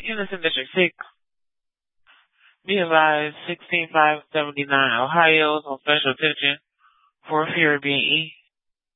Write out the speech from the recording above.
Henderson District 6. Be advised, 16579 Ohio is on special attention for fear of being